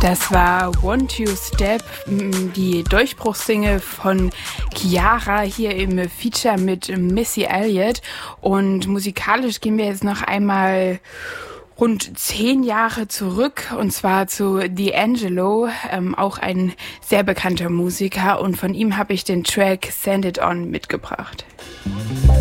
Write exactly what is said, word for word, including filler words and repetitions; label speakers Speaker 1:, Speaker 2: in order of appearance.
Speaker 1: Das war One Two Step, die Durchbruchssingle von Chiara hier im Feature mit Missy Elliott. Und musikalisch gehen wir jetzt noch einmal rund zehn Jahre zurück, und zwar zu D'Angelo, ähm, auch ein sehr bekannter Musiker. Und von ihm habe ich den Track Send It On mitgebracht.